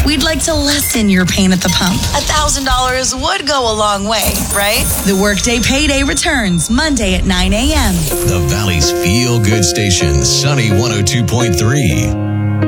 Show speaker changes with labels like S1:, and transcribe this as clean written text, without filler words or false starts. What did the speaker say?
S1: We'd like to lessen your pain at the pump. $1,000 would go a long way, right? The Workday Payday returns Monday at 9 a.m.
S2: The Valley's Feel Good Station, Sunny 102.3.